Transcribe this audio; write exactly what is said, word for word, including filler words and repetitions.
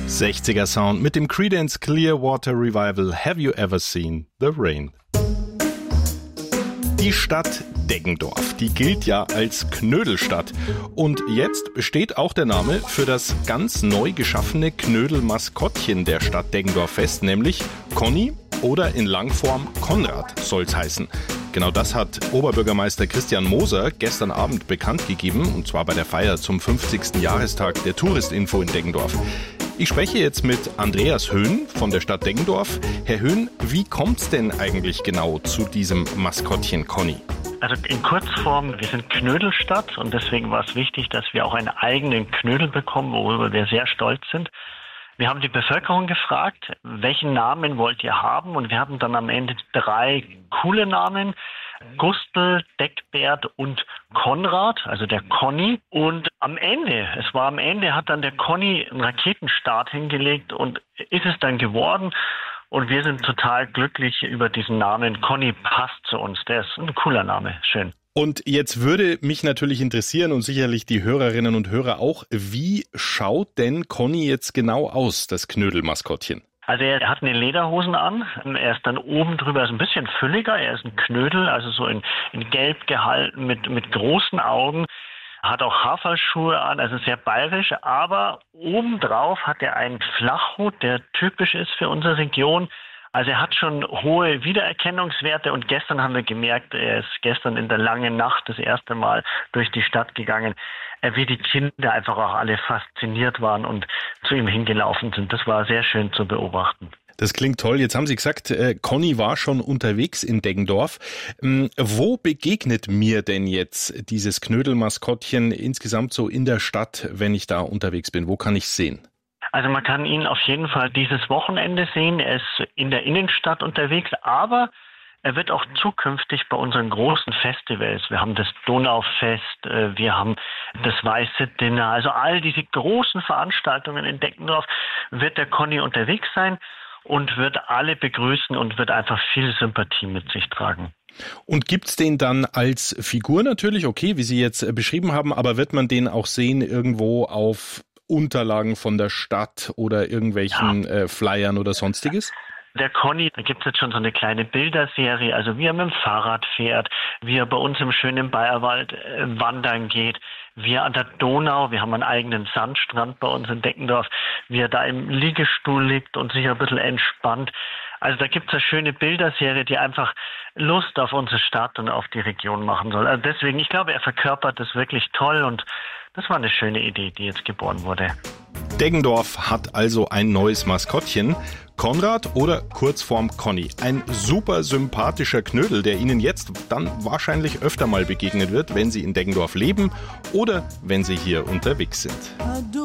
sechziger Sound mit dem Creedence Clearwater Revival Have You Ever Seen the Rain? Die Stadt Deggendorf, die gilt ja als Knödelstadt. Und jetzt steht auch der Name für das ganz neu geschaffene Knödelmaskottchen der Stadt Deggendorf fest, nämlich Conny oder in Langform Konrad soll's heißen. Genau das hat Oberbürgermeister Christian Moser gestern Abend bekannt gegeben, und zwar bei der Feier zum fünfzigsten Jahrestag der Touristinfo in Deggendorf. Ich spreche jetzt mit Andreas Höhn von der Stadt Deggendorf. Herr Höhn, wie kommt's denn eigentlich genau zu diesem Maskottchen Conny? Also in Kurzform, wir sind Knödelstadt und deswegen war es wichtig, dass wir auch einen eigenen Knödel bekommen, worüber wir sehr stolz sind. Wir haben die Bevölkerung gefragt, welchen Namen wollt ihr haben? Und wir haben dann am Ende drei coole Namen. Gustl, Deckbert und Konrad, also der Conny. Und am Ende, es war am Ende, hat dann der Conny einen Raketenstart hingelegt und ist es dann geworden. Und wir sind total glücklich über diesen Namen. Conny passt zu uns. Der ist ein cooler Name. Schön. Und jetzt würde mich natürlich interessieren und sicherlich die Hörerinnen und Hörer auch, wie schaut denn Conny jetzt genau aus, das Knödelmaskottchen? Also er hat eine Lederhosen an, er ist dann oben drüber ist ein bisschen fülliger, er ist ein Knödel, also so in, in Gelb gehalten mit, mit großen Augen, hat auch Haferschuhe an, also sehr bayerisch, aber obendrauf hat er einen Flachhut, der typisch ist für unsere Region. Also er hat schon hohe Wiedererkennungswerte und gestern haben wir gemerkt, er ist gestern in der langen Nacht das erste Mal durch die Stadt gegangen, wie die Kinder einfach auch alle fasziniert waren und zu ihm hingelaufen sind. Das war sehr schön zu beobachten. Das klingt toll. Jetzt haben Sie gesagt, äh, Conny war schon unterwegs in Deggendorf. Ähm, wo begegnet mir denn jetzt dieses Knödelmaskottchen insgesamt so in der Stadt, wenn ich da unterwegs bin? Wo kann ich es sehen? Also man kann ihn auf jeden Fall dieses Wochenende sehen. Er ist in der Innenstadt unterwegs, aber er wird auch zukünftig bei unseren großen Festivals, wir haben das Donaufest, wir haben das Weiße Dinner, also all diese großen Veranstaltungen in Deggendorf, wird der Conny unterwegs sein und wird alle begrüßen und wird einfach viel Sympathie mit sich tragen. Und gibt's den dann als Figur natürlich, okay, wie Sie jetzt beschrieben haben, aber wird man den auch sehen irgendwo auf Unterlagen von der Stadt oder irgendwelchen ja. äh, Flyern oder sonstiges? Der Conny, da gibt es jetzt schon so eine kleine Bilderserie, also wie er mit dem Fahrrad fährt, wie er bei uns im schönen Bayerwald äh, wandern geht, wie er an der Donau, wir haben einen eigenen Sandstrand bei uns in Deggendorf, wie er da im Liegestuhl liegt und sich ein bisschen entspannt. Also da gibt es eine schöne Bilderserie, die einfach Lust auf unsere Stadt und auf die Region machen soll. Also deswegen, ich glaube, er verkörpert das wirklich toll und das war eine schöne Idee, die jetzt geboren wurde. Deggendorf hat also ein neues Maskottchen. Konrad oder Kurzform Conny. Ein super sympathischer Knödel, der Ihnen jetzt dann wahrscheinlich öfter mal begegnen wird, wenn Sie in Deggendorf leben oder wenn Sie hier unterwegs sind.